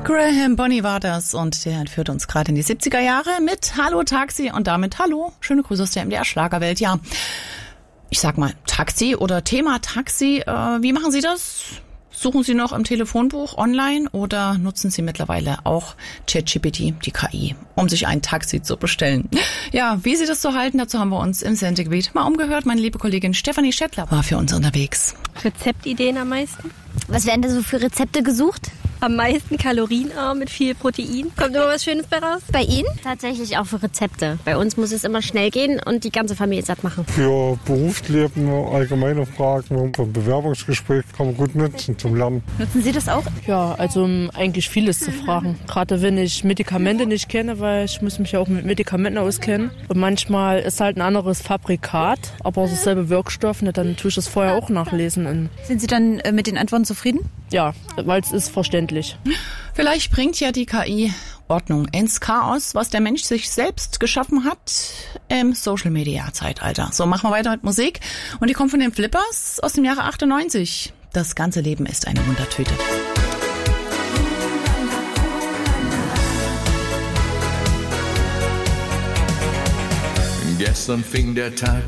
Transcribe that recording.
Graham Bonny war das und der entführt uns gerade in die 70er Jahre mit Hallo Taxi und damit Hallo, schöne Grüße aus der MDR-Schlagerwelt. Ja, ich sag mal Taxi oder Thema Taxi, wie machen Sie das? Suchen Sie noch im Telefonbuch online oder nutzen Sie mittlerweile auch ChatGPT, die KI, um sich ein Taxi zu bestellen? Ja, wie Sie das so halten, dazu haben wir uns im Sendegebiet mal umgehört. Meine liebe Kollegin Stefanie Schettler war für uns unterwegs. Rezeptideen am meisten? Was werden da so für Rezepte gesucht? Am meisten kalorienarm mit viel Protein. Kommt immer was Schönes bei raus? Bei Ihnen? Tatsächlich auch für Rezepte. Bei uns muss es immer schnell gehen und die ganze Familie satt machen. Für Berufsleben, allgemeine Fragen, beim Bewerbungsgespräch kann man gut nutzen zum Lernen. Nutzen Sie das auch? Ja, also um eigentlich vieles zu fragen. Gerade wenn ich Medikamente nicht kenne, weil ich muss mich ja auch mit Medikamenten auskennen. Und manchmal ist halt ein anderes Fabrikat, aber dasselbe Wirkstoff. Und dann tue ich das vorher auch nachlesen. Sind Sie dann mit den Antworten zufrieden? Ja, weil es ist verständlich. Vielleicht bringt ja die KI Ordnung ins Chaos, was der Mensch sich selbst geschaffen hat im Social-Media-Zeitalter. So, machen wir weiter mit Musik. Und die kommt von den Flippers aus dem Jahre 98. Das ganze Leben ist eine Wundertüte. Gestern fing der Tag